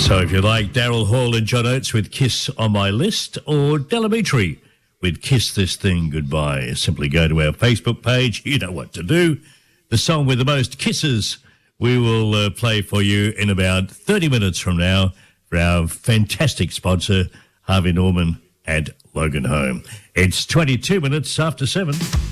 So if you like Daryl Hall and John Oates with Kiss on My List, or Delamitri with Kiss This Thing Goodbye, simply go to our Facebook page. You know what to do. The song with the most kisses we will play for you in about 30 minutes from now for our fantastic sponsor, Harvey Norman at Logan Home. It's 22 minutes after 7.